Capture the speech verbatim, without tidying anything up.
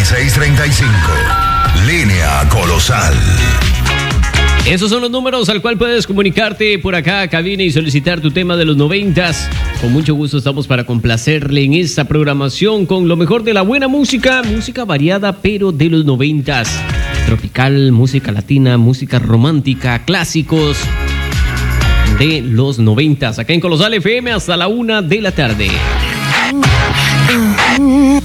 y seis treinta y cinco. Línea Colosal. Esos son los números al cual puedes comunicarte por acá a cabina y solicitar tu tema de los noventas. Con mucho gusto estamos para complacerle en esta programación con lo mejor de la buena música, música variada pero de los noventas. Tropical, música latina, música romántica, clásicos de los noventas. Acá en Colosal F M hasta la una de la tarde.